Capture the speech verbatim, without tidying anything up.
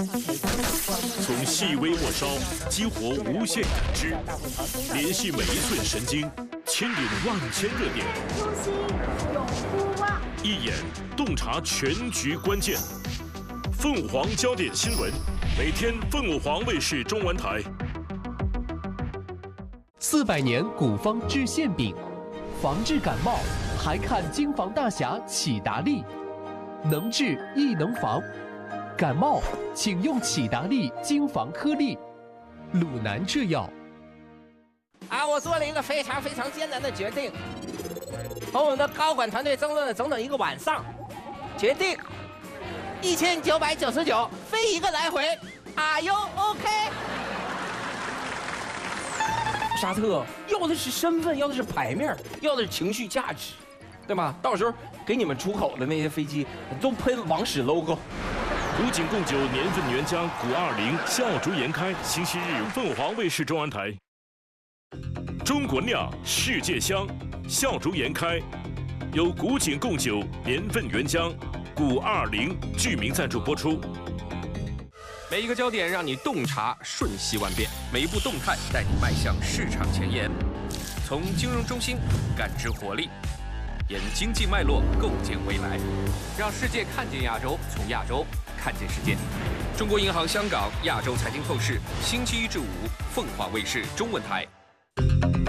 从细微末梢激活无限感知，联系每一寸神经，牵引万千热点。 初心永不忘。 一眼洞察全局关键。凤凰焦点新闻，每天凤凰卫视中文台。 四百年古方治馅饼，防治感冒还看京房大侠启达利，能治亦能防。感冒请用启达利京房颗粒，鲁南制药。 啊，我做了一个非常非常艰难的决定，和我们的高管团队争论了整整一个晚上，决定一千九百九十九飞一个来回。Are you OK？ 沙特要的是身份，要的是牌面，要的是情绪价值，对吧？到时候给你们出口的那些飞机都喷王室 logo。 古井贡酒年份原浆古二零笑逐颜开，星期日凤凰卫视中文台。中国酿，世界香，笑逐颜开，由古井贡酒年份原浆古二零剧名赞助播出。 每一个焦点让你洞察瞬息万变，每一步动态带你迈向市场前沿。从金融中心感知活力，沿经济脉络构建未来，让世界看见亚洲，从亚洲看见世界。中国银行香港亚洲财经透视，星期一至五，凤凰卫视中文台。